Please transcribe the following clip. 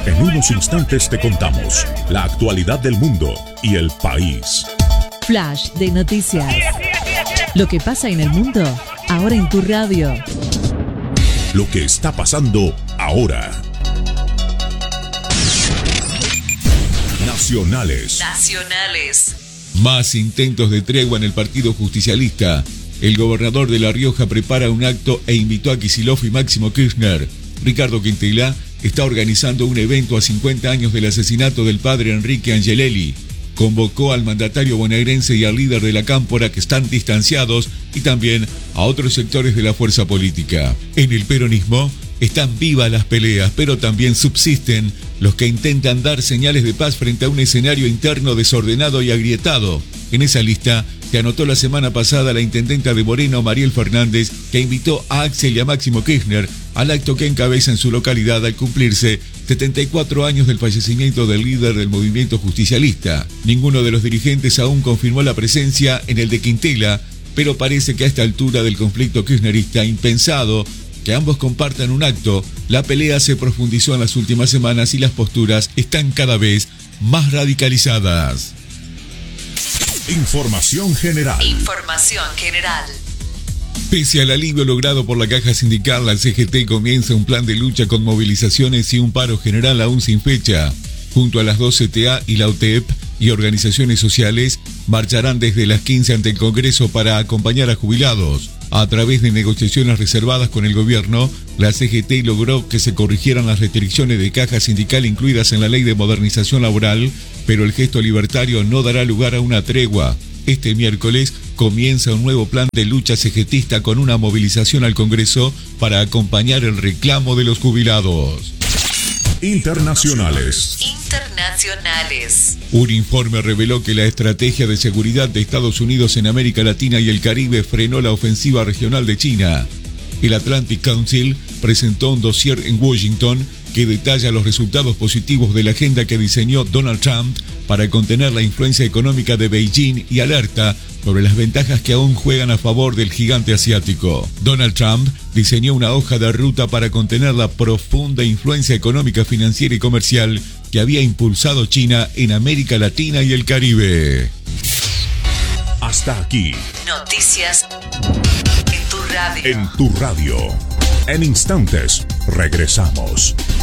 En unos instantes te contamos la actualidad del mundo y el país. Flash de noticias. Lo que pasa en el mundo, ahora en tu radio. Lo que está pasando ahora. Nacionales. Más intentos de tregua en el Partido Justicialista. El gobernador de La Rioja prepara un acto e invitó a Kicillof y Máximo Kirchner. Ricardo Quintela está organizando un evento a 50 años del asesinato del padre Enrique Angelelli. Convocó al mandatario bonaerense y al líder de la Cámpora, que están distanciados, y también a otros sectores de la fuerza política. En el peronismo están vivas las peleas, pero también subsisten los que intentan dar señales de paz frente a un escenario interno desordenado y agrietado. En esa lista se anotó la semana pasada la intendenta de Moreno, Mariel Fernández, que invitó a Axel y a Máximo Kirchner al acto que encabeza en su localidad al cumplirse 74 años del fallecimiento del líder del movimiento justicialista. Ninguno de los dirigentes aún confirmó la presencia en el de Quintela, pero parece que a esta altura del conflicto kirchnerista, impensado que ambos compartan un acto, la pelea se profundizó en las últimas semanas y las posturas están cada vez más radicalizadas. Información general. Pese al alivio logrado por la caja sindical, la CGT comienza un plan de lucha con movilizaciones y un paro general aún sin fecha. Junto a las dos CTA y la UTEP y organizaciones sociales, marcharán desde las 15 ante el Congreso para acompañar a jubilados. A través de negociaciones reservadas con el gobierno, la CGT logró que se corrigieran las restricciones de caja sindical incluidas en la Ley de Modernización Laboral, pero el gesto libertario no dará lugar a una tregua. Este miércoles comienza un nuevo plan de lucha CGTista con una movilización al Congreso para acompañar el reclamo de los jubilados. Internacionales. Un informe reveló que la estrategia de seguridad de Estados Unidos en América Latina y el Caribe frenó la ofensiva regional de China. El Atlantic Council presentó un dossier en Washington que detalla los resultados positivos de la agenda que diseñó Donald Trump para contener la influencia económica de Beijing y alerta sobre las ventajas que aún juegan a favor del gigante asiático. Donald Trump diseñó una hoja de ruta para contener la profunda influencia económica, financiera y comercial que había impulsado China en América Latina y el Caribe. Hasta aquí. Noticias en tu radio. En tu radio. En instantes regresamos.